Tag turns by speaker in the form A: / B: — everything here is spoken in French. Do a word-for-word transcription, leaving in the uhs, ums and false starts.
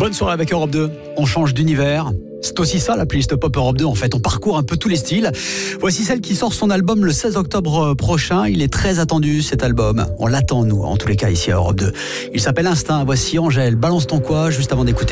A: Bonne soirée avec Europe deux. On change d'univers. C'est aussi ça la playlist Pop Europe deux en fait. On parcourt un peu tous les styles. Voici celle qui sort son album le seize octobre prochain. Il est très attendu cet album. On l'attend nous, en tous les cas ici à Europe deux. Il s'appelle Instinct. Voici Angèle. Balance ton quoi juste avant d'écouter